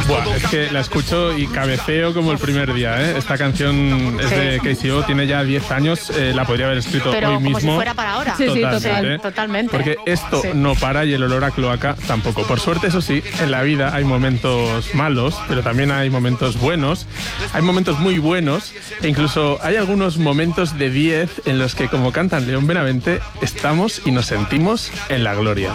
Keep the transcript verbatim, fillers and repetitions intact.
Buah, es que la escucho y cabeceo como el primer día, ¿eh? Esta canción es de K C O, tiene ya diez años, eh, la podría haber escrito Pero hoy como mismo. si fuera para ahora. Sí, sí, Totalmente. total. Totalmente. Porque esto Sí. no para y el olor a cloaca tampoco. Por suerte, eso sí, en la vida hay momentos malos, pero también hay momentos buenos, hay momentos muy buenos, e incluso hay algunos momentos de diez en los que, como cantan León Benavente, estamos y nos sentimos en la gloria.